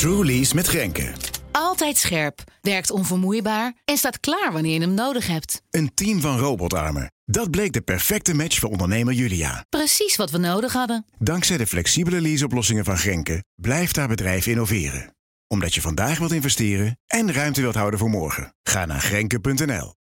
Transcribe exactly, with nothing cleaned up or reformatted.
True Lease met Grenke. Altijd scherp, werkt onvermoeibaar en staat klaar wanneer je hem nodig hebt. Een team van robotarmen. Dat bleek de perfecte match voor ondernemer Julia. Precies wat we nodig hadden. Dankzij de flexibele leaseoplossingen van Grenke blijft haar bedrijf innoveren. Omdat je vandaag wilt investeren en ruimte wilt houden voor morgen. Ga naar grenke punt n l.